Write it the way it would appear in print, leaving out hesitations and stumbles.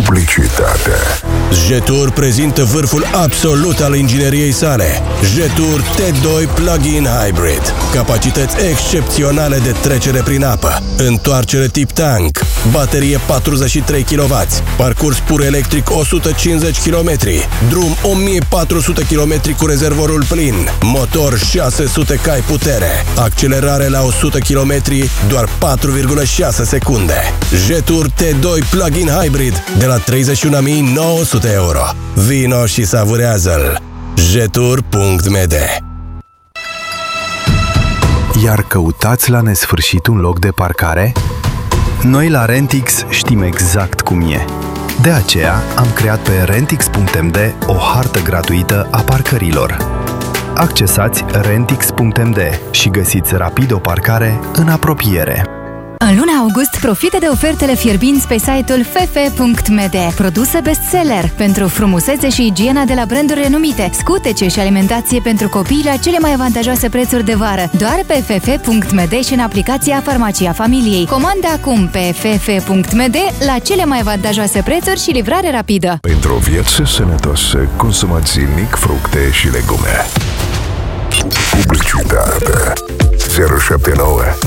Publicitate. Jetur prezintă vârful absolut al ingineriei sale. Jetur T2 Plug-in Hybrid. Capacități excepționale de trecere prin apă, întoarcere tip tank, baterie 43 kW, parcurs pur electric 150 km, drum 1400 km cu rezervorul plin, motor 600 cai putere, accelerare la 100 km doar 4,6 secunde. Jetur T2 Plug-in Hybrid de la 31.900 euro. Vino și savurează-l. Jetur.md. Iar căutați la nesfârșit un loc de parcare? Noi la Rentix știm exact cum e. De aceea am creat pe Rentix.md o hartă gratuită a parcărilor. Accesați Rentix.md și găsiți rapid o parcare în apropiere. În luna august, profită de ofertele fierbinți pe site-ul ff.md. Produse bestseller pentru frumusețe și igiena de la branduri renumite, scutece și alimentație pentru copii la cele mai avantajoase prețuri de vară. Doar pe ff.md și în aplicația Farmacia Familiei. Comandă acum pe ff.md la cele mai avantajoase prețuri și livrare rapidă. Pentru o viață sănătoasă, consumați zilnic fructe și legume. Publicitate 079